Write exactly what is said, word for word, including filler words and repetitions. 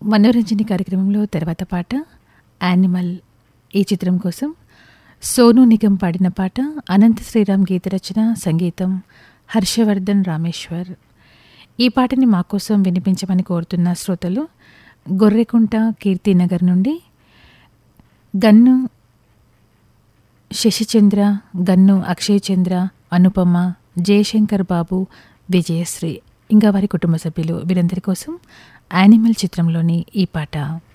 మనోరంజని కార్యక్రమంలో తర్వాత పాట యానిమల్ ఈ చిత్రం కోసం సోనూ నిగమ్ పాడిన పాట అనంత శ్రీరామ్ గీత రచన సంగీతం హర్షవర్ధన్ రామేశ్వర్. ఈ పాటని మా కోసం వినిపించమని కోరుతున్న శ్రోతలు గొర్రెకుంట కీర్తినగర్ నుండి గన్ను శశిచంద్ర, గన్ను అక్షయ్ చంద్ర, అనుపమ, జయశంకర్ బాబు, విజయశ్రీ ఇంకా వారి కుటుంబ సభ్యులు వీరందరి కోసం యానిమల్ చిత్రంలోని ఈ పాట.